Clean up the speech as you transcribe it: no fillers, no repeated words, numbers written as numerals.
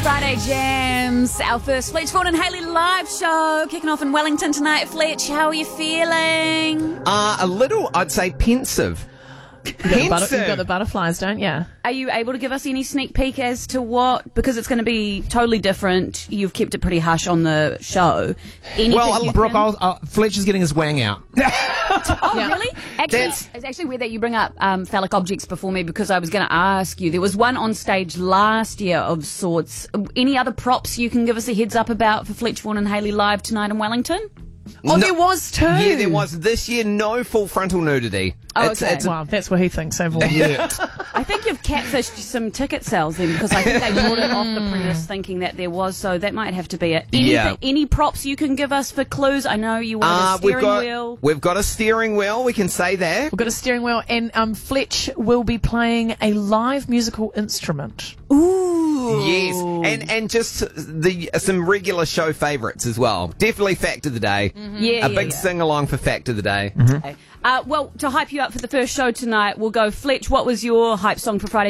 Friday Jams, our first Fletch Vaughan and Hayley live show, kicking off in Wellington tonight. Fletch, how are you feeling? A little, I'd say, pensive. You've got the butterflies, don't you? Are you able to give us any sneak peek as to what, because it's going to be totally different, you've kept it pretty hush on the show. Brooke, Fletch is getting his wang out. Oh, really? Actually, it's actually weird that you bring up phallic objects before me, because I was going to ask you. There was one on stage last year of sorts. Any other props you can give us a heads up about for Fletch Vaughan and Hayley live tonight in Wellington? Oh, there was too. Yeah, there was. This year, no full frontal nudity. Oh, okay. Well, that's what he thinks overall. I think you've catfished some ticket sales then, because I think they brought it off the premise thinking that there was, so that might have to be it. Any props you can give us for clues? I know you wanted a steering wheel. We've got a steering wheel, we can say that. We've got a steering wheel, and Fletch will be playing a live musical instrument. Ooh. Yes, and just some regular show favourites as well. Definitely Fact of the Day. Mm-hmm. Yeah, a big sing-along for Fact of the Day. Okay. Well, to hype you up for the first show tonight, we'll go, Fletch, what was your hype song for Friday